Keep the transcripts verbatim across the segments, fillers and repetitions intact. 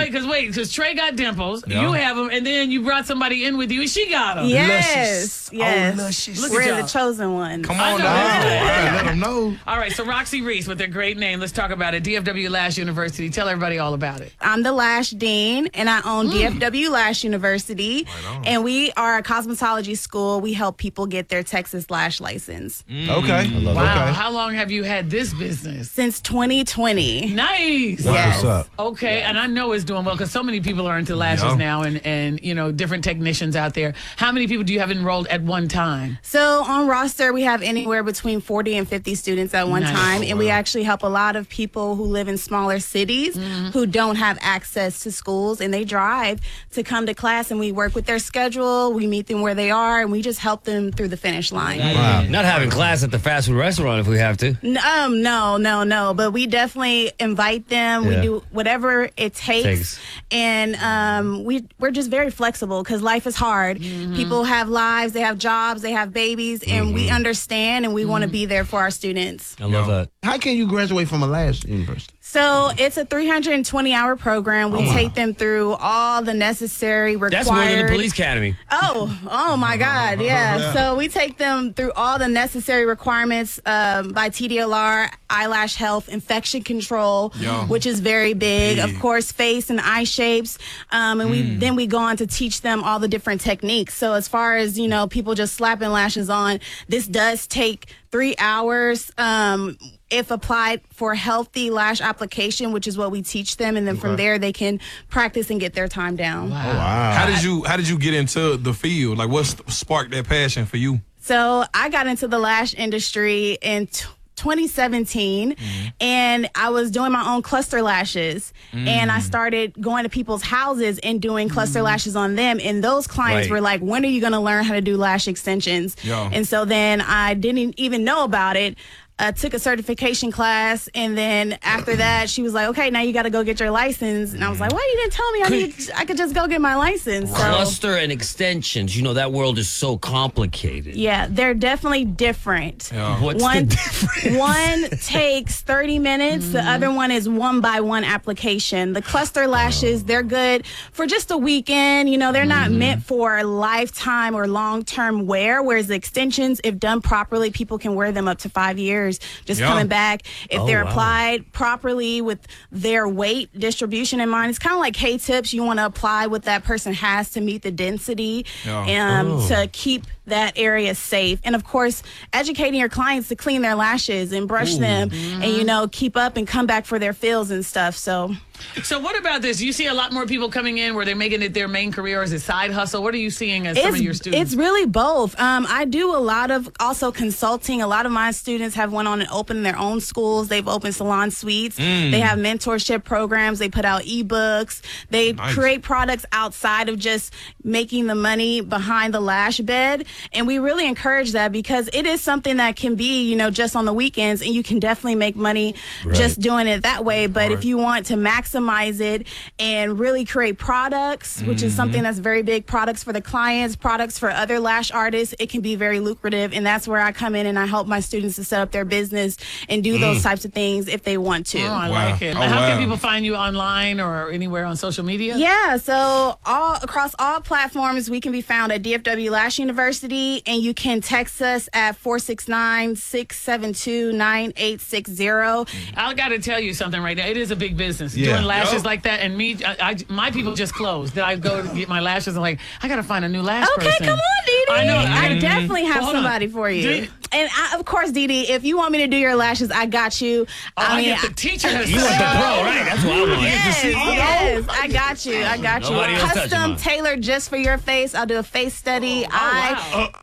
wait, because wait, because Trey got dimples, Yeah. you have them, and then you brought somebody in with you, and she got them. Yes, yes. Oh, luscious. Look We're at the y'all. chosen ones. Come I on know now. that. I let them know. All right, so Roxy Reese with their great name. Let's talk about it. D F W Lash University. Tell everybody all about it. I'm the Lash Dean, and I own D F W Lash University. on. And we are a cosmetology school. We help people get their Texas Lash license. Okay. Wow, Okay. how long have you had this business? Since twenty twenty. Nice. Yes. What's up? Okay, and I know it's doing well because so many people are into lashes Yeah. now, and and you know different technicians out there. How many people do you have enrolled at one time? So on roster, we have anywhere between forty and fifty students at one Nice. time. Oh, And we actually help a lot of people who live in smaller cities who don't have access to schools, and they drive to come to class, and we work with their schedule. We meet them where they are, and we just help them through the finish line. Wow. Not having class at the fast food restaurant if we have to. N- Um, no, no, no. But we definitely invite them. We Yeah. do whatever it takes, Takes. and um, we we're just very flexible because life is hard. People have lives, they have jobs, they have babies, and we understand, and we want to be there for our students. I love that. How can you graduate from a Lash University? So it's a three hundred twenty hour program. We take them through all the necessary required. That's more than the police academy. Oh, oh my God, yeah. So we take them through all the necessary requirements um, by T D L R, eyelash health, infection control, Yeah. which is very big. Big. Of course, face and eye shapes, um, and we then we go on to teach them all the different techniques. So as far as you know, people just slapping lashes on, this does take three hours. Um, if applied for healthy lash application, which is what we teach them, and then from there they can practice and get their time down. Wow. How did you How did you get into the field? Like, what sparked that passion for you? So I got into the lash industry in t- twenty seventeen, and I was doing my own cluster lashes, and I started going to people's houses and doing cluster lashes on them, and those clients Right. were like, when are you going to learn how to do lash extensions? Yeah. And so then I didn't even know about it. I took a certification class, and then after that, she was like, "Okay, now you got to go get your license." And I was like, "Why you didn't tell me I need? I could just go get my license." So Cluster and extensions. You know, that world is so complicated. yeah, they're definitely different. What's One, the difference? one takes thirty minutes. The other one is one by one application. The cluster lashes, they're good for just a weekend. You know, they're not meant for lifetime or long term wear. Whereas the extensions, if done properly, people can wear them up to five years. Just Yeah. coming back. If Oh, they're wow. applied properly with their weight distribution in mind, it's kind of like K-tips. You want to apply what that person has to meet the density Yeah. um, to keep that area safe. And of course, educating your clients to clean their lashes and brush them and, you know, keep up and come back for their fills and stuff. So So what about this? You see a lot more people coming in where they're making it their main career, or is it side hustle? What are you seeing as some it's, of your students? it's really both. Um, I do a lot of also consulting. A lot of my students have went on and opened their own schools. They've opened salon suites. They have mentorship programs. They put out ebooks. They Nice. create products outside of just making the money behind the lash bed. And we really encourage that because it is something that can be, you know, just on the weekends, and you can definitely make money just doing it that way. But if you want to maximize it and really create products, which is something that's very big, products for the clients, products for other lash artists, it can be very lucrative. And that's where I come in and I help my students to set up their business and do those types of things if they want to. Oh, I Wow. like it. Oh, How can wow. people find you online or anywhere on social media? Yeah, so all across all platforms, we can be found at D F W Lash University, and you can text us at four six nine, six seven two, nine eight six zero. I got to tell you something right now. It is a big business Yeah. doing lashes Yup. like that. And me, I, I- my people just closed. Then I go to get my lashes. I'm like, I got to find a new lash Okay, person. come on, Dee Dee. I know. I gotta- definitely have Well, hold on. somebody for you. Do you- And I, of course, Dee Dee, if you want me to do your lashes, I got you. Oh, I, get the teacher. You want the pro, right? That's what I want. Yes, yes, I got you. I got you. Nobody else touching Custom mine. tailored just for your face. I'll do a face study, eye, Oh, wow.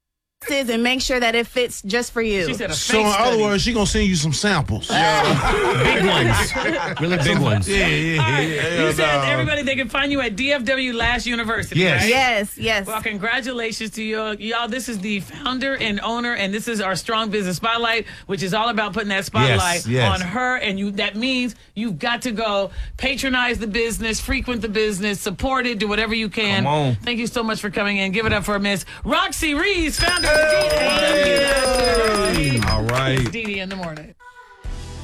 and make sure that it fits just for you. She said a So in face other study. words, she gonna send you some samples. Big ones. Really big ones. Yeah, yeah, All yeah. right. yeah, You said, no. everybody, they can find you at D F W Lash University, Yes. right? Yes, yes. Well, congratulations to you. Y'all, this is the founder and owner, and this is our Strong Business Spotlight, which is all about putting that spotlight Yes, yes. on her. And you that means you've got to go patronize the business, frequent the business, support it, do whatever you can. Come on. Thank you so much for coming in. Give it up for Miss Roxy Reese, founder of the D D. All right. D D in the morning.